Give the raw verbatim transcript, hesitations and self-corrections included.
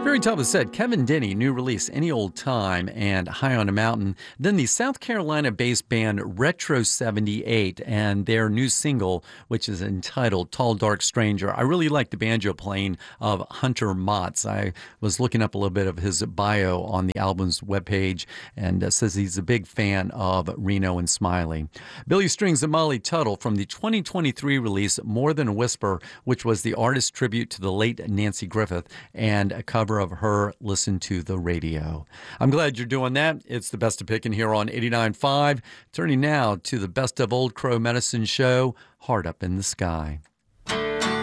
Very top of the set, Kevin Denny, new release, Any Old Time, and High on a Mountain. Then the South Carolina-based band Retro seventy-eight and their new single, which is entitled Tall Dark Stranger. I really like the banjo playing of Hunter Motz. I was looking up a little bit of his bio on the album's webpage, and uh, says he's a big fan of Reno and Smiley. Billy Strings and Molly Tuttle from the twenty twenty-three release More Than a Whisper, which was the artist's tribute to the late Nancy Griffith, and a cover of her Listen to the Radio. I'm glad you're doing that. It's the Best of Pickin' here on eighty-nine point five. Turning now to the Best of Old Crow Medicine show, Heart Up in the Sky.